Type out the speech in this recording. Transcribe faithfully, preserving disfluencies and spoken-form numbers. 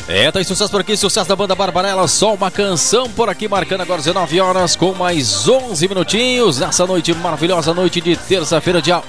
É, tem sucesso por aqui, sucesso da banda Barbarella, só uma canção por aqui, marcando agora dezenove horas com mais onze minutinhos, nessa noite maravilhosa, noite de terça-feira, dia